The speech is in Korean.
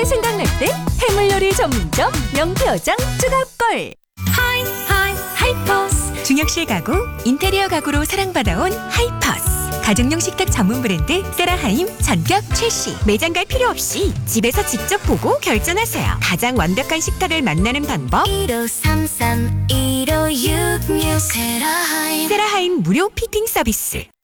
게 생각날 때 해물요리 전문점 명태어장 뜨갑걸. 하이퍼스. 중역실 가구, 인테리어 가구로 사랑받아온 하이퍼스. 가정용 식탁 전문 브랜드 세라하임 전격 출시. 매장 갈 필요 없이 집에서 직접 보고 결정하세요. 가장 완벽한 식탁을 만나는 방법. 1533-1566 세라하임 세라하임 무료 피팅 서비스.